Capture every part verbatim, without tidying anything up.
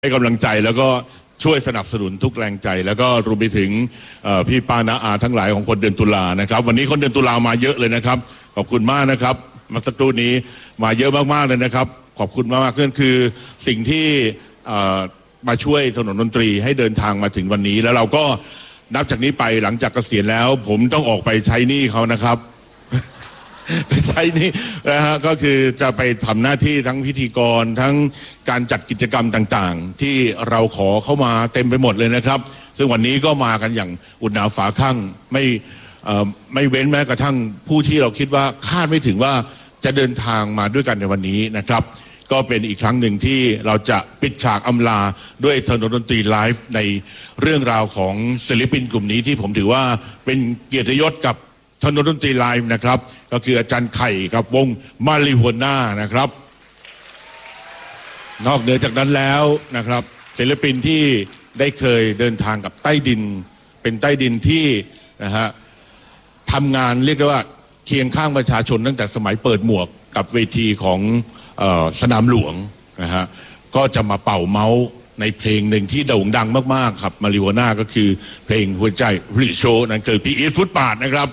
ให้กำลังใจแล้วก็ช่วยสนับสนุนทุกแรงใจแล้วก็รวมไปถึงพี่ป้าน้าอาทั้งหลายของคนเดือนตุลานะครับวันนี้คนเดือนตุลามาเยอะเลยนะครับขอบคุณมากนะครับมาสักครู่นี้มาเยอะมากๆเลยนะครับขอบคุณมากๆนั่นคือสิ่งที่มาช่วยถนนดนตรีให้เดินทางมาถึงวันนี้แล้วเราก็นับจากนี้ไปหลังจากเกษียณแล้วผมต้องออกไปใช้หนี้เขานะครับไปใช้นี่นะฮะก็คือจะไปทำหน้าที่ทั้งพิธีกรทั้งการจัดกิจกรรมต่างๆที่เราขอเข้ามาเต็มไปหมดเลยนะครับซึ่งวันนี้ก็มากันอย่างอุ่นหนาฝาข้างไม่ไม่เว้นแม้กระทั่งผู้ที่เราคิดว่าคาดไม่ถึงว่าจะเดินทางมาด้วยกันในวันนี้นะครับก็เป็นอีกครั้งหนึ่งที่เราจะปิดฉากอำลาด้วยถนนดนตรีไลฟ์ในเรื่องราวของศิลปินกลุ่มนี้ที่ผมถือว่าเป็นเกียรติยศกับถนนดนตรีไลฟ์นะครับก็คืออาจารย์ไข่กับวงมาริโฮน่านะครับนอกเหนือจากนั้นแล้วนะครับศิลปินที่ได้เคยเดินทางกับใต้ดินเป็นใต้ดินที่นะฮะทำงานเรียกได้ว่าเคียงข้างประชาชนตั้งแต่สมัยเปิดหมวกกับเวทีของเอ่อสนามหลวงนะฮะก็จะมาเป่าเมาส์ในเพลงหนึ่งที่โด่งดังมากๆครับมาริโฮน่าก็คือเพลงหัวใจริโชนั่นคือพี่อีทฟุตบาทนะครับ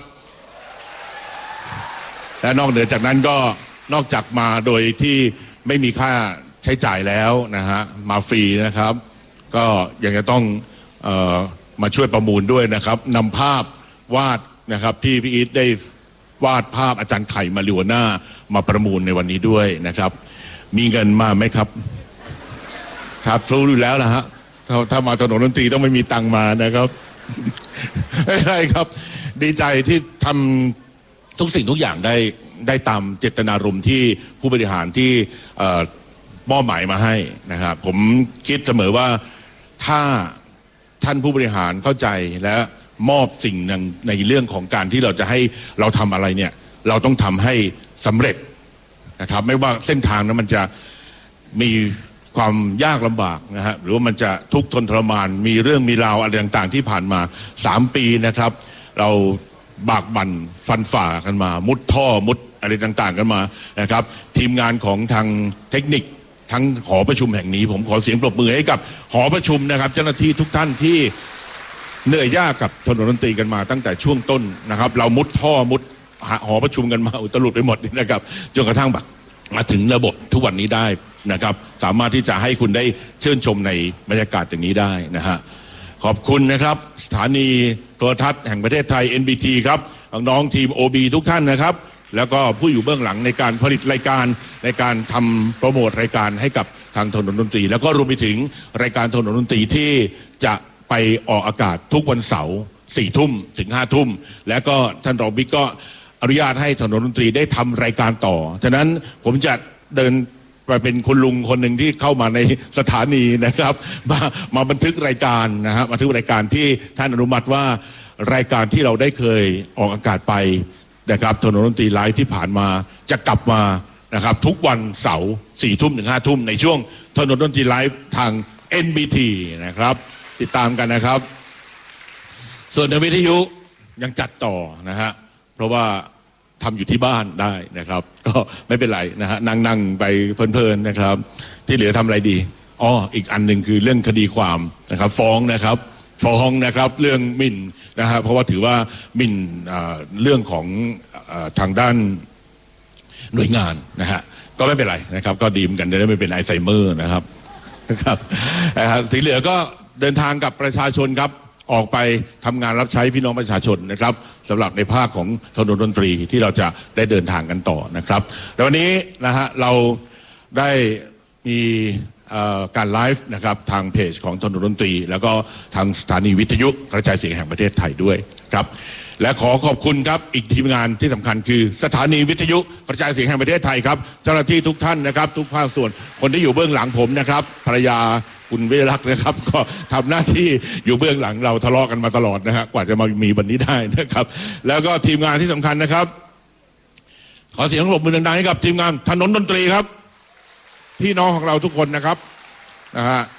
และนอกเหนือจากนั้นก็นอกจากมาโดยที่ไม่มีค่าใช้จ่ายแล้วนะฮะมาฟรีนะครับก็ยังจะต้องเอ่อมาช่วยประมูลด้วยนะครับนำภาพวาดนะครับที่พี่อีทได้วาดภาพอาจารย์ไข่มาริโฮน่ามาประมูลในวันนี้ด้วยนะครับมีเงินมาไหมครับครับรู้อยู่แล้วนะฮะถ้ามาถนนดนตรีต้องไม่มีตังมานะครับไม่ใช่ครับดีใจที่ทำทุกสิ่งทุกอย่างได้ได้ตามเจตนารมณ์ที่ผู้บริหารที่มอบหมายมาให้นะครับผมคิดเสมอว่าถ้าท่านผู้บริหารเข้าใจและมอบสิ่งหนึ่งในเรื่องของการที่เราจะให้เราทำอะไรเนี่ยเราต้องทำให้สำเร็จนะครับไม่ว่าเส้นทางนั้นมันจะมีความยากลำบากนะฮะหรือว่ามันจะทุกข์ทนทรมานมีเรื่องมีราวอะไรต่างๆที่ผ่านมาสามปีนะครับเราบากบั่นฟันฝ่ากันมามุดท่อมุดอะไรต่างๆกันมานะครับทีมงานของทางเทคนิคทั้งหอประชุมแห่งนี้ผมขอเสียงปรบมือให้กับหอประชุมนะครับเจ้าหน้าที่ทุกท่านที่เหนื่อยยากกับถนนดนตรีกันมาตั้งแต่ช่วงต้นนะครับเรามุดท่อมุดหอประชุมกันมาอุตลุดไปหมดนะครับจนกระทั่งแบบมาถึงระบบทุกวันนี้ได้นะครับสามารถที่จะให้คุณได้เชิญชมในบรรยากาศอย่างนี้ได้นะฮะขอบคุณนะครับสถานีโทรทัศน์แห่งประเทศไทย เอ็น บี ที ครับน้องๆทีม โอ บี ทุกท่านนะครับแล้วก็ผู้อยู่เบื้องหลังในการผลิตรายการในการทำโปรโมทรายการให้กับทางถนนดนตรีแล้วก็รวมไปถึงรายการถนนดนตรีที่จะไปออกอากาศทุกวันเสาร์สี่ทุ่มถึงห้าทุ่มแล้วก็ท่านรองบิ๊กก็อนุญาตให้ถนนดนตรีได้ทำรายการต่อฉะนั้นผมจะเดินไปเป็นคุณลุงคนหนึ่งที่เข้ามาในสถานีนะครับมามาบันทึกรายการนะฮะบันทึกรายการที่ท่านอนุมัติว่ารายการที่เราได้เคยออกอากาศไปนะครับถนนดนตรีไลฟ์ที่ผ่านมาจะกลับมานะครับทุกวันเสาร์สี่ทุ่มถึงห้าทุ่มในช่วงถนนดนตรีไลฟ์ทาง เอ็น บี ที นะครับติดตามกันนะครับส่วนในวิทยุยังจัดต่อนะฮะเพราะว่าทำอยู่ที่บ้านได้นะครับก็ไม่เป็นไรนะฮะนั่งๆไปเพลินๆนะครับที่เหลือทำอะไรดีอ๋ออีกอันหนึ่งคือเรื่องคดีความนะครับฟ้องนะครับฟ้องนะครับเรื่องหมิ่นนะฮะเพราะว่าถือว่าหมิ่นเรื่องของทางด้านหน่วยงานนะฮะก็ไม่เป็นไรนะครับก็ดีมกันจะได้ไม่เป็นอัลไซเมอร์นะครับนะครับสีเหลือก็เดินทางกับประชาชนครับออกไปทำงานรับใช้พี่น้องประชาชนนะครับสำหรับในภาคของถนนดนตรีที่เราจะได้เดินทางกันต่อนะครับแล้ววันนี้นะฮะเราได้มีการไลฟ์นะครับทางเพจของถนนดนตรีแล้วก็ทางสถานีวิทยุกระจายเสียงแห่งประเทศไทยด้วยครับและขอขอบคุณครับอีกทีมงานที่สำคัญคือสถานีวิทยุกระจายเสียงแห่งประเทศไทยครับเจ้าหน้าที่ทุกท่านนะครับทุกภาคส่วนคนที่อยู่เบื้องหลังผมนะครับภรรยาคุณวิรักษ์นะครับก็ทำหน้าที่อยู่เบื้องหลังเราทะเลาะกันมาตลอดนะฮะกว่าจะมามีวันนี้ได้นะครับแล้วก็ทีมงานที่สำคัญนะครับขอเสียงปรบมือดังๆให้กับทีมงานถนนดนตรีครับพี่น้องของเราทุกคนนะครับนะฮะ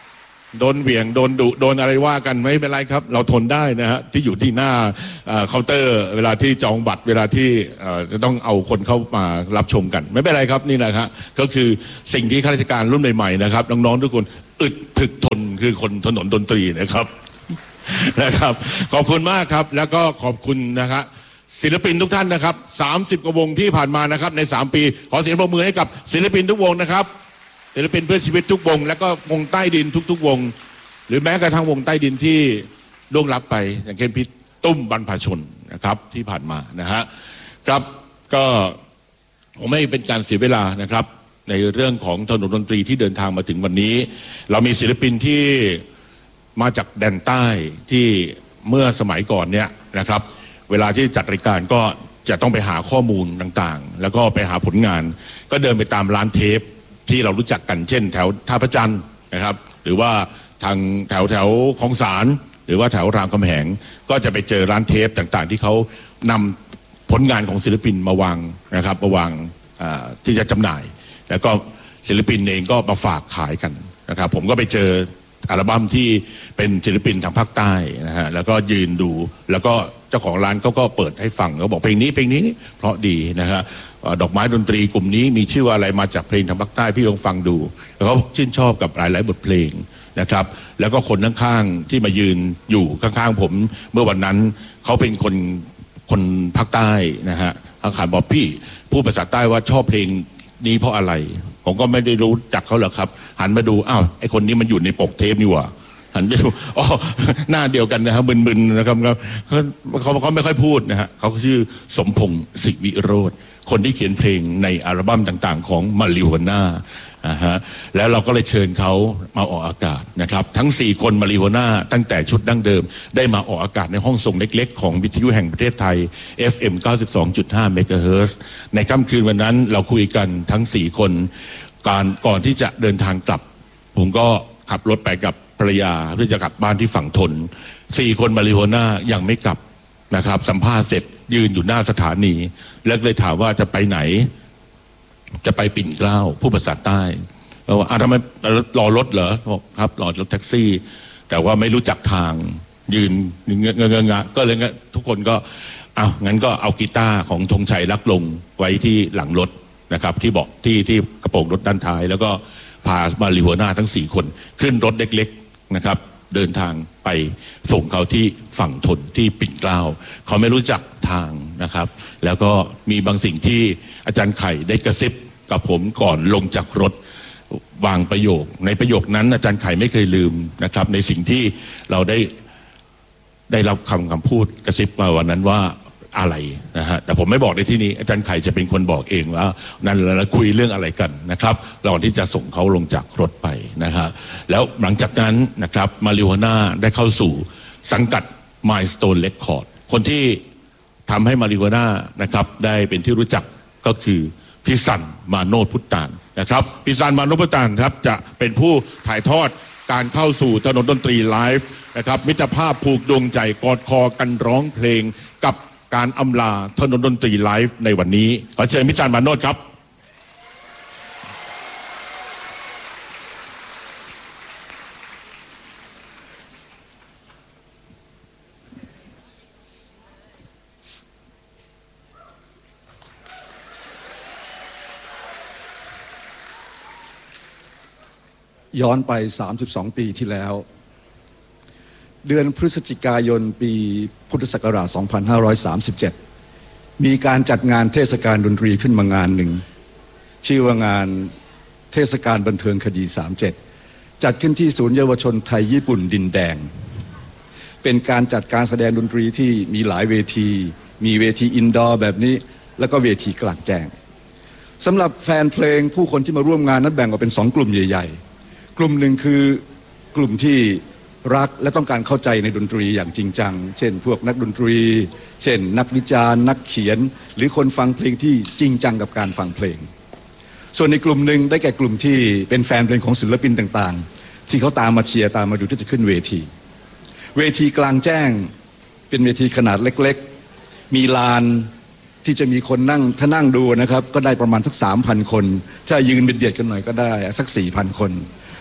โดนเหวี่ยงโดนดุโดนอะไรว่ากันไม่เป็นไรครับเราทนได้นะฮะที่อยู่ที่หน้าเคาน์เตอร์เวลาที่จองบัตรเวลาที่จะต้องเอาคนเข้ามารับชมกันไม่เป็นไรครับนี่นะครับก็คือสิ่งที่ข้าราชการรุ่นใหม่ๆนะครับน้องๆทุกคนอึดถึกทนคือคนถนนดนตรีนะครับนะครับขอบคุณมากครับแล้วก็ขอบคุณนะครับศิลปินทุกท่านนะครับสามสิบกว่าวงที่ผ่านมานะครับในสามปีขอเสียงปรบมือให้กับศิลปินทุกวงนะครับศิลปินเพื่อชีวิตทุกวงแล้วก็วงใต้ดินทุกๆวงหรือแม้กระทั่งวงใต้ดินที่ล่วงลับไปอย่างเช่นพี่ตุ้มบรรพชนนะครับที่ผ่านมานะฮะครับก็ผมไม่เป็นการเสียเวลานะครับในเรื่องของถนนดนตรีที่เดินทางมาถึงวันนี้เรามีศิลปินที่มาจากแดนใต้ที่เมื่อสมัยก่อนเนี่ยนะครับเวลาที่จัดรายการก็จะต้องไปหาข้อมูลต่างๆแล้วก็ไปหาผลงานก็เดินไปตามร้านเทปที่เรารู้จักกันเช่นแถวท่าพระจันทร์นะครับหรือว่าทางแถวแถวคลองสารหรือว่าแถวรามคำแหงก็จะไปเจอร้านเทปต่างๆที่เขานำผลงานของศิลปินมาวางนะครับมาวางที่จะจำหน่ายแล้วก็ศิลปินเองก็มาฝากขายกันนะครับผมก็ไปเจออัลบั้มที่เป็นศิลปินทางภาคใต้นะฮะแล้วก็ยืนดูแล้วก็เจ้าของร้านเขาก็เปิดให้ฟังเขาบอกเพลงนี้เพลงนี้เพราะดีนะฮะดอกไม้ดนตรีกลุ่มนี้มีชื่อว่าอะไรมาจากเพลงทางภาคใต้พี่ลองฟังดูแล้วเขาชื่นชอบกับหลายๆบทเพลงนะครับแล้วก็คนข้างๆที่มายืนอยู่ข้างๆผมเมื่อวันนั้นเขาเป็นคนคนภาคใต้นะฮะเขาขานบอกพี่พูดภาษาใต้ว่าชอบเพลงนี้เพราะอะไรผมก็ไม่ได้รู้จักเขาหรอกครับหันมาดูอ้าวไอคนนี้มันอยู่ในปกเทปนี่หว่าหันไปดูอ๋อหน้าเดียวกันนะครับมึนๆนะครับเขาเขาไม่ค่อยพูดนะฮะเขาชื่อสมพงษ์ศิวิโรจน์คนที่เขียนเพลงในอัลบั้มต่างๆของมาริโฮน่าอ่าฮะแล้วเราก็เลยเชิญเขามาออกอากาศนะครับทั้งสี่คนมาริโฮน่าตั้งแต่ชุดดั้งเดิมได้มาออกอากาศในห้องส่งเล็กๆของวิทยุแห่งประเทศไทย เอฟ เอ็ม เก้าสิบสองจุดห้า เมกะเฮิรตซ์ในค่ำคืนวันนั้นเราคุยกันทั้งสี่คนการก่อนที่จะเดินทางกลับผมก็ขับรถไปกับภรรยาเพื่อจะกลับบ้านที่ฝั่งทนสี่คนมาริโฮน่ายังไม่กลับนะครับสัมภาษณ์เสร็จยืนอยู่หน้าสถานีแล้วเลยถามว่าจะไปไหนจะไปปิ่นเกล้าผู้ภาษาใต้เราว่าอ่ะทำไมรอรถเหรอบอกครับรอรถแท็กซี่แต่ว่าไม่รู้จักทางยืนเงอะเงอะเงอะก็เลยทุกคนก็เอางั้นก็เอากีตาร์ของธงชัยลักลงไว้ที่หลังรถนะครับที่บอกที่ที่กระโปรงรถด้านท้ายแล้วก็พามาริโฮน่าทั้งสี่คนขึ้นรถเล็กๆนะครับเดินทางไปส่งเขาที่ฝั่งทนที่ปิ่นเกล้าเขาไม่รู้จักทางนะครับแล้วก็มีบางสิ่งที่อาจารย์ไข่ได้กระซิบกับผมก่อนลงจากรถวางประโยคในประโยคนั้นอาจารย์ไข่ไม่เคยลืมนะครับในสิ่งที่เราได้ได้รับคำคำพูดกระซิบมาวันนั้นว่าอะไรนะฮะแต่ผมไม่บอกในที่นี้อาจารย์ไข่จะเป็นคนบอกเองว่านั่นเราคุยเรื่องอะไรกันนะครับก่อนที่จะส่งเขาลงจากรถไปนะฮะแล้วหลังจากนั้นนะครับมาริโฮน่าได้เข้าสู่สังกัด Milestone Record คนที่ทำให้มาริโฮน่านะครับได้เป็นที่รู้จักก็คือพี่สันมาโนชพุทธานนะครับพี่สันมาโนชพุทธานครับจะเป็นผู้ถ่ายทอดการเข้าสู่ถนนดนตรีไลฟ์นะครับมิตรภาพผูกดวงใจกอดคอกันร้องเพลงกับการอำลาถนนดนตรีไลฟ์ในวันนี้ขอเชิญพี่สันมาโนชครับย้อนไปสามสิบสองปีที่แล้วเดือนพฤศจิกายนปีพุทธศักราชสองพันห้าร้อยสามสิบเจ็ดมีการจัดงานเทศกาลดนตรีขึ้นมางานหนึ่งชื่อว่างานเทศกาลบันเทิงคดีสามสิบเจ็ดจัดขึ้นที่ศูนย์เยาวชนไทยญี่ปุ่นดินแดงเป็นการจัดการแสดงดนตรีที่มีหลายเวทีมีเวทีอินดอร์แบบนี้แล้วก็เวทีกลางแจ้งสำหรับแฟนเพลงผู้คนที่มาร่วมงานนั้นแบ่งออกเป็นสองกลุ่มใหญ่ๆกลุ่มหนึ่งคือกลุ่มที่รักและต้องการเข้าใจในดนตรีอย่างจริงจังเช่นพวกนักดนตรีเช่นนักวิจารณ์นักเขียนหรือคนฟังเพลงที่จริงจังกับการฟังเพลงส่วนในกลุ่มหนึ่งได้แก่กลุ่มที่เป็นแฟนเพลงของศิลปินต่างๆที่เขาตามมาเชียร์ตามมาดูที่จะขึ้นเวทีเวทีกลางแจ้งเป็นเวทีขนาดเล็กๆมีลานที่จะมีคนนั่งถ้านั่งดูนะครับก็ได้ประมาณสัก สามพัน คนถ้ายืนเบียดกันหน่อยก็ได้สัก สี่พัน คน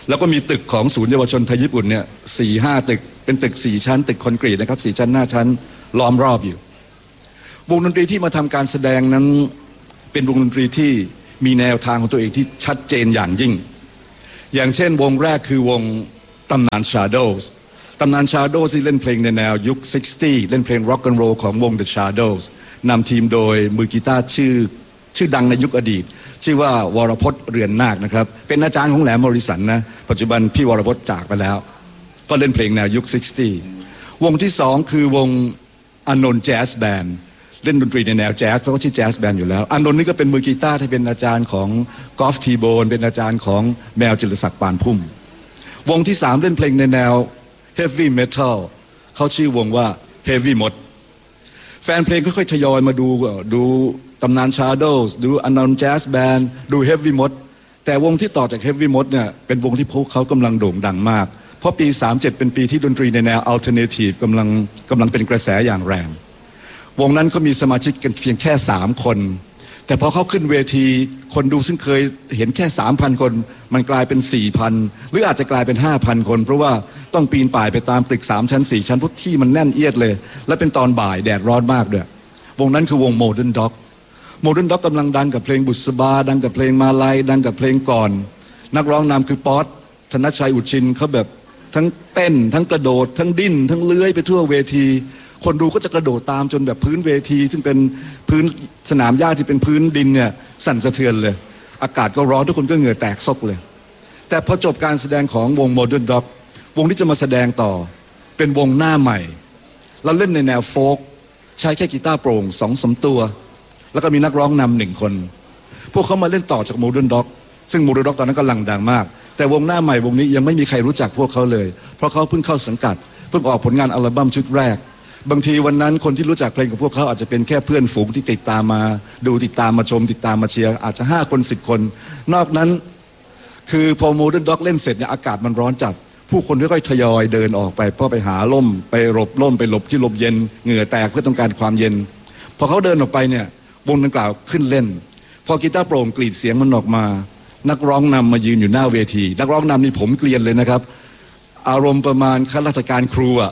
แล้วก็มีตึกของศูนย์เยาวชนไทยญี่ปุ่นเนี่ยสี่ห้าตึกเป็นตึกสี่ชั้นตึกคอนกรีตนะครับสี่ชั้นห้าชั้นล้อมรอบอยู่วงดนตรีที่มาทำการแสดงนั้นเป็นวงดนตรีที่มีแนวทางของตัวเองที่ชัดเจนอย่างยิ่งอย่างเช่นวงแรกคือวงตำนาน Shadows ตำนาน Shadows ที่เล่นเพลงในแนวยุคหกสิบเล่นเพลงร็อกแอนด์โรลของวง The Shadows นำทีมโดยมือกีตาร์ชื่อชื่อดังในยุคอดีตชื่อว่าวรพจน์เรือนนาคนะครับเป็นอาจารย์ของแหลมมอริสันนะปัจจุบันพี่วรพจน์จากไปแล้วก็เล่นเพลงแนวยุคหกสิบวงที่สองคือวงอานนท์แจ๊สแบนด์เล่นดนตรีในแนวแจ๊สเพราะว่าชื่อแจ๊สแบนด์อยู่แล้วอานนท์นี่ก็เป็นมือกีตาร์ที่เป็นอาจารย์ของกอล์ฟทีโบนเป็นอาจารย์ของแมวจิรศักดิ์ปานพุ่มวงที่สามเล่นเพลงในแนวเฮฟวี่เมทัลเขาชื่อวงว่าเฮฟวี่มดแฟนเพลงค่อยๆทยอยมาดูดูตำนาน Shadows ดูอานนท์แจ๊สแบนด์ดูเฮฟวี่มดแต่วงที่ต่อจากเฮฟวี่มดเนี่ยเป็นวงที่พวกเขากำลังโด่งดังมากเพราะปีสามสิบเจ็ดเป็นปีที่ดนตรีในแนวอัลเทอร์เนทีฟกำลังกำลังเป็นกระแสอย่างแรงวงนั้นก็มีสมาชิกกันเพียงแค่สามคนแต่พอเขาขึ้นเวทีคนดูซึ่งเคยเห็นแค่ สามพัน คนมันกลายเป็น สี่พัน หรืออาจจะกลายเป็น ห้าพัน คนเพราะว่าต้องปีนป่ายไปตามตึกสามชั้นสี่ชั้นเพราะที่มันแน่นเอียดเลยและเป็นตอนบ่ายแดดร้อนมากด้วยวงนั้นคือวง Modern Dog Modern Dog กำลังดังกับเพลงบุษบาดังกับเพลงมาลัยดังกับเพลงก่อนนักร้องนำคือป๊อตธนชัยอุชินเขาแบบทั้งเต้นทั้งกระโดดทั้งดิ้นทั้งเลื้อยไปทั่วเวทีคนดูก็จะกระโดดตามจนแบบพื้นเวทีซึ่งเป็นพื้นสนามหญ้าที่เป็นพื้นดินเนี่ยสั่นสะเทือนเลยอากาศก็ร้อนทุกคนก็เหงื่อแตกซกเลยแต่พอจบการแสดงของวง Modern Dog วงที่จะมาแสดงต่อเป็นวงหน้าใหม่เราเล่นในแนวโฟล์กใช้แค่กีตาร์โปร่งสองสามตัวแล้วก็มีนักร้องนำหนึ่งคนพวกเขามาเล่นต่อจาก Modern Dog ซึ่ง Modern Dog ตอนนั้นกำลังดังมากแต่วงหน้าใหม่วงนี้ยังไม่มีใครรู้จักพวกเขาเลยเพราะเขาเพิ่งเข้าสังกัดเพิ่งออกผลงานอัลบั้มชุดแรกบางทีวันนั้นคนที่รู้จักเพลงของพวกเขาอาจจะเป็นแค่เพื่อนฝูงที่ติดตามมาดูติดตามมาชมติดตามมาเชียร์อาจจะห้าคนสิบคนนอกนั้นคือพอ Modern Dog เล่นเสร็จเนี่ยอากาศมันร้อนจัดผู้คนค่อยๆทยอยเดินออกไปเพื่อไปหาร่มไปหลบร่มไปหลบที่ลมเย็นเหงื่อแตกเพื่อต้องการความเย็นพอเขาเดินออกไปเนี่ยวงดังกล่าวขึ้นเล่นพอกีตาร์โปร่งกรีดเสียงมันออกมานักร้องนำมายืนอยู่หน้าเวทีนักร้องนำนี่ผมเกลียนเลยนะครับอารมณ์ประมาณข้าราชการครูอะ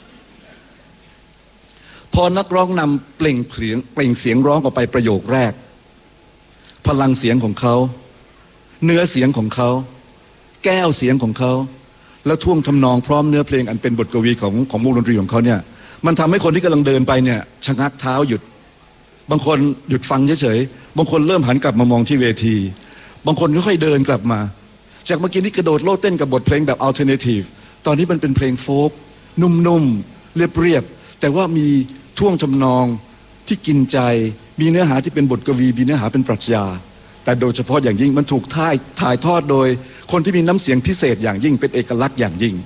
พอนักร้องนำเปล่งเสียงเปล่งเสียงร้องออกไปประโยคแรกพลังเสียงของเขาเนื้อเสียงของเขาแก้วเสียงของเขาแล้วท่วงทำนองพร้อมเนื้อเพลงอันเป็นบทกวีของของวงดนตรีของเขาเนี่ยมันทำให้คนที่กำลังเดินไปเนี่ยชะงักเท้าหยุดบางคนหยุดฟังเฉยๆบางคนเริ่มหันกลับมามองที่เวทีบางคนค่อยๆเดินกลับมาจากเมื่อกี้นี้กระโดดโลดเต้นกับบทเพลงแบบอัลเทอร์เนทีฟตอนนี้มันเป็นเพลงโฟล์กนุ่มๆเรียบๆแต่ว่ามีท่วงทำนองที่กินใจมีเนื้อหาที่เป็นบทกวีมีเนื้อหาเป็นปรัชญาแต่โดยเฉพาะอย่างยิ่งมันถูกถ่ายถ่ายทอดโดยคนที่มีน้ำเสียงพิเศษอย่างยิ่งเป็นเอกลักษณ์อย่างยิ่ง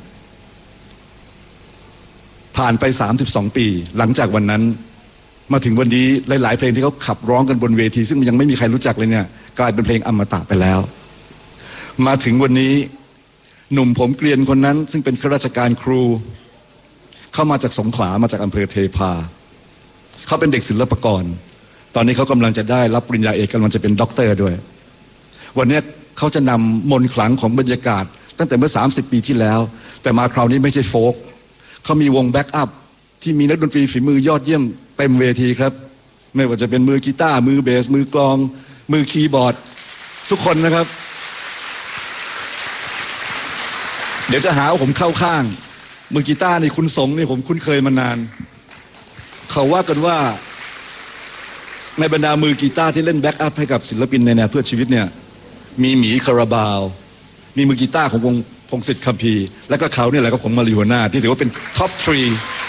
ผ่านไปสามสิบสองปีหลังจากวันนั้นมาถึงวันนี้หลายๆเพลงที่เขาขับร้องกันบนเวทีซึ่งยังไม่มีใครรู้จักเลยเนี่ยกลายเป็นเพลงอมตะไปแล้วมาถึงวันนี้หนุ่มผมเกรียนคนนั้นซึ่งเป็นข้าราชการครูเข้ามาจากสงขลามาจากอำเภอเทพาเขาเป็นเด็กศิลปากรตอนนี้เขากำลังจะได้รับปริญญาเอกกำลังจะเป็นด็อกเตอร์ด้วยวันนี้เขาจะนำมนต์ขลังของบรรยากาศตั้งแต่เมื่อสามสิบปีที่แล้วแต่มาคราวนี้ไม่ใช่โฟล์กเขามีวงแบ็กอัพที่มีนักดนตรีฝีมือยอดเยี่ยมเต็มเวทีครับไม่ว่าจะเป็นมือกีตาร์มือเบสมือกลองมือคีย์บอร์ดทุกคนนะครับเดี๋ยวจะหาว่าผมเข้าข้างมือกีตาร์นี่คุณสงนี่ผมคุ้นเคยมานานเขาว่ากันว่าในบรรดามือกีตาร์ที่เล่นแบ็กอัพให้กับศิลปินในแนวเพื่อชีวิตเนี่ยมีหมีคาราบาวมีมือกีตาร์ของวงพงศิษฐ์คัมภีร์แล้วก็เขาเนี่ยแหละก็ผมมาริโฮน่าที่ถือว่าเป็นท็อปทรี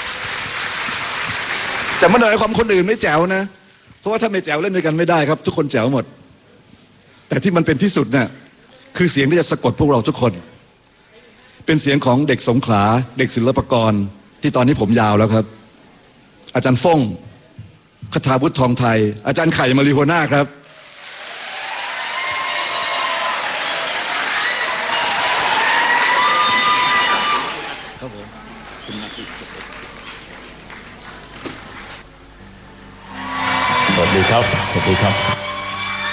แต่มันหน่อยความคนอื่นไม่แจ๋วนะเพราะว่าถ้าไม่แจ๋วเล่นด้วยกันไม่ได้ครับทุกคนแจ๋วหมดแต่ที่มันเป็นที่สุดเนี่ยคือเสียงที่จะสะกดพวกเราทุกคนเป็นเสียงของเด็กสงขลาเด็กศิลปากรที่ตอนนี้ผมยาวแล้วครับอาจารย์ฟ่งคทาวุฒิทองไทยอาจารย์ไข่มาริโฮน่าครับครับผมสวัสดีครับสวัสดีครับ